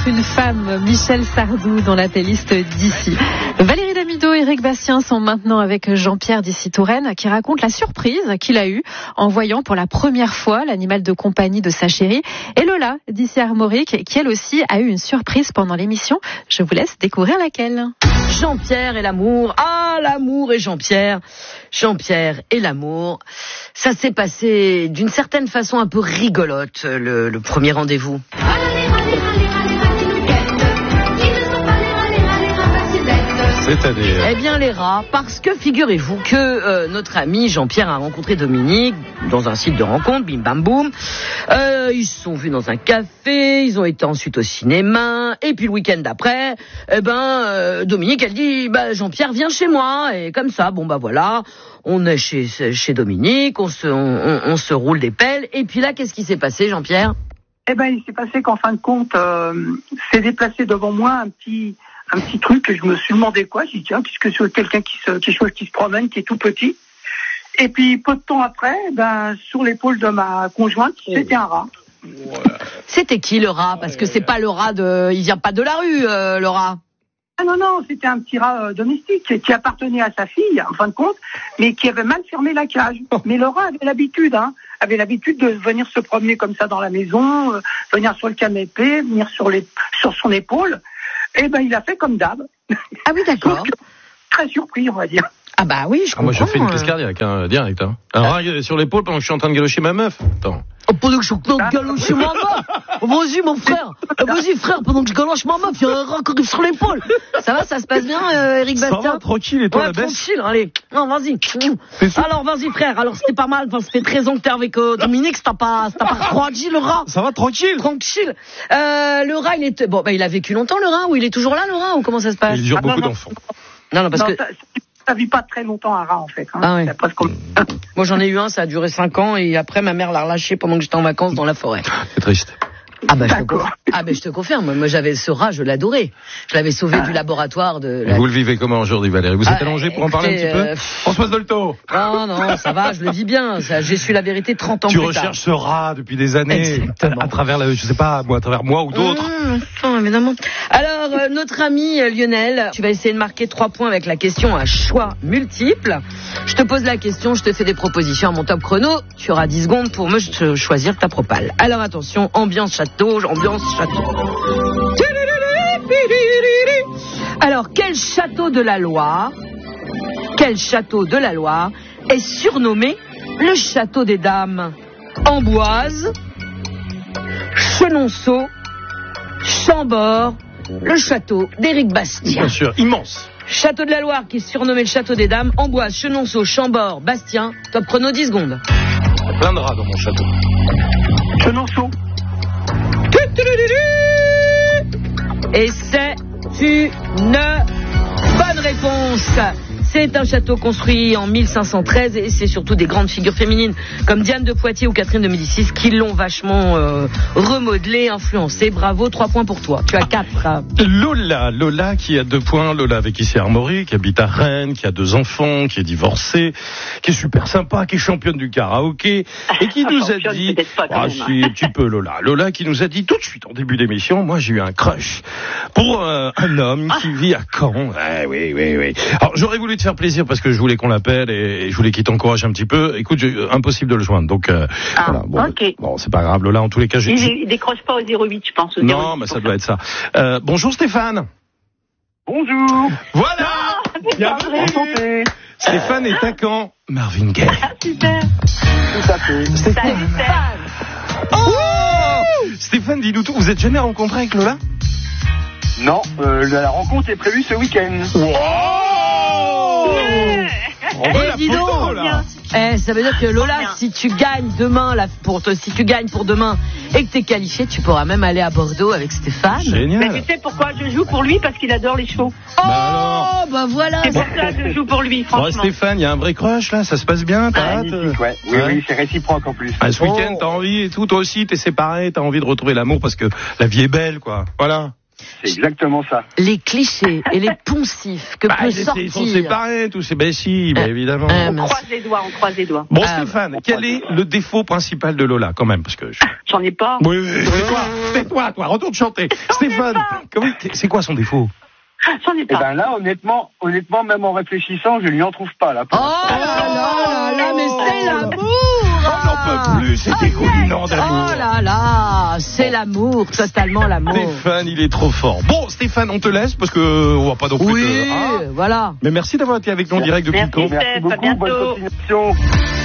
être une femme, Michel Sardou dans la playlist d'ici. Valérie Damido et Eric Bastien sont maintenant avec Jean-Pierre d'ici Touraine qui raconte la surprise qu'il a eue en voyant pour la première fois l'animal de compagnie de sa chérie, et Lola d'ici Armorique qui elle aussi a eu une surprise pendant l'émission. Je vous laisse découvrir laquelle. Jean-Pierre et l'amour. Ah, l'amour et Jean-Pierre. Jean-Pierre et l'amour. Ça s'est passé d'une certaine façon un peu rigolote, le premier rendez-vous. C'est-à-dire Eh bien les rats, parce que figurez-vous que notre ami Jean-Pierre a rencontré Dominique dans un site de rencontre, bim bam boum. Ils se sont vus dans un café, ils ont été ensuite au cinéma, et puis le week-end d'après, Dominique elle dit Jean-Pierre viens chez moi, et comme ça, voilà, on est chez Dominique, on se roule des pelles, et puis là qu'est-ce qui s'est passé Jean-Pierre ? Il s'est passé qu'en fin de compte, s'est déplacé devant moi un petit truc que je me suis demandé quoi. J'ai dit tiens, puisque c'est quelqu'un qui se promène, qui est tout petit. Et puis peu de temps après, sur l'épaule de ma conjointe, c'était un rat. Voilà. C'était qui le rat ? Parce que c'est pas le rat il vient pas de la rue, le rat. Ah non, c'était un petit rat domestique qui appartenait à sa fille, en fin de compte, mais qui avait mal fermé la cage. Mais le rat avait l'habitude de venir se promener comme ça dans la maison, venir sur le canapé, venir sur son épaule. Il a fait comme d'hab. Ah oui, d'accord. Très surpris, on va dire. Ah bah oui, je comprends. Moi, je fais une crise cardiaque, direct. Un rat sur l'épaule pendant que je suis en train de galocher ma meuf. Attends. Pendant que je suis en train de galocher ma meuf. Vas-y, mon frère. Vas-y, frère, pendant que je galoche ma meuf, il y a un rat qui arrive sur l'épaule. Ça va, ça se passe bien, Eric Bastien ? Ça va, tranquille, et toi, la baisse ? Tranquille, allez. Non, vas-y. Alors, vas-y, frère. Alors, c'était pas mal. Enfin, c'était 13 ans que t'es avec Dominique. T'as pas refroidi, le rat. Ça va, tranquille. Tranquille. Le rat, il a vécu longtemps, le rat, ou il est toujours là, le rat, ou comment ça se passe ? Il dure beaucoup d'enfants. Non, parce que ça vit pas très longtemps un rat, en fait. Ah oui. Moi, j'en ai eu un, ça a duré 5 ans, et après, ma mère l'a relâché pendant que j'étais en vacances dans la forêt. C'est triste. Je te confirme. Moi, j'avais ce rat, je l'adorais. Je l'avais sauvé du laboratoire Et vous le vivez comment aujourd'hui, Valérie ? Vous êtes allongé pour en parler un petit peu ? Françoise Dolto. Non, ça va, je le vis bien. J'ai su la vérité 30 ans plus tard. Tu recherches ce rat depuis des années. Exactement. À travers à travers moi ou d'autres. Évidemment. Alors, notre ami Lionel, tu vas essayer de marquer 3 points avec la question à choix multiples. Je te pose la question, je te fais des propositions à mon top chrono. Tu auras 10 secondes pour me choisir ta propale. Alors attention, ambiance château. Alors, quel château de la Loire est surnommé le château des dames ? Amboise, Chenonceau, Chambord, le château d'Éric Bastien. Bien sûr, immense. Château de la Loire qui est surnommé le château des dames, Amboise, Chenonceau, Chambord, Bastien. Top chrono 10 secondes. Il y a plein de rats dans mon château. Chenonceau. Et c'est une bonne réponse. C'est un château construit en 1513 et c'est surtout des grandes figures féminines comme Diane de Poitiers ou Catherine de Médicis qui l'ont vachement remodelé, influencé. Bravo, 3 points pour toi. Tu as 4. Lola qui a 2 points. Lola avec ici Armorique, qui habite à Rennes, qui a 2 enfants, qui est divorcée, qui est super sympa, qui est championne du karaoké et qui nous a dit... si, tu peux Lola. Lola qui nous a dit tout de suite en début d'émission, moi j'ai eu un crush pour un homme qui vit à Caen. Oui. Alors j'aurais voulu te faire plaisir parce que je voulais qu'on l'appelle et je voulais qu'il t'encourage un petit peu. Écoute, impossible de le joindre. Donc voilà. Bon, c'est pas grave. Lola, en tous les cas, il décroche pas au 08, je pense. Non, mais ça doit être ça. Bonjour Stéphane. Bonjour. Voilà. Bienvenue. Stéphane est à Caen. Marvin Gaye. Super. Tout à fait. Stéphane. Stéphane, dis-nous tout. Vous êtes jamais rencontré avec Lola ? Non, la rencontre est prévue ce week-end. On veut la dis photo, donc, là. Ça veut dire que Lola, si tu gagnes demain si tu gagnes pour demain et que t'es qualifié, tu pourras même aller à Bordeaux avec Stéphane. Génial. Mais tu sais pourquoi je joue pour lui? Parce qu'il adore les chevaux. Oh, bah voilà. C'est pour ça que je joue pour lui, franchement. Bon, Stéphane, il y a un vrai crush là, ça se passe bien, t'as hâte? Ouais. Oui, c'est réciproque en plus. Ce week-end, t'as envie et tout, toi aussi, t'es séparé, t'as envie de retrouver l'amour parce que la vie est belle, quoi. Voilà. C'est exactement ça. Les clichés et les poncifs que peut sortir. Ils sont séparés, tous ces si, évidemment. On croise les doigts. Bon, Stéphane, quel est le défaut principal de Lola, quand même, parce que j'en ai pas. Oui, c'est toi, retourne chanter. Stéphane, c'est quoi son défaut? J'en ai pas. Eh ben là, honnêtement, même en réfléchissant, je lui en trouve pas, là. Oh là, mais c'est l'amour! On n'en peut plus, c'est dégoulinant d'amour. Oh là là, c'est l'amour, totalement l'amour. Stéphane, il est trop fort. Bon, Stéphane, on te laisse, parce que on va pas non plus voilà. Mais merci d'avoir été avec nous en direct depuis Caen. Merci beaucoup, bonne continuation.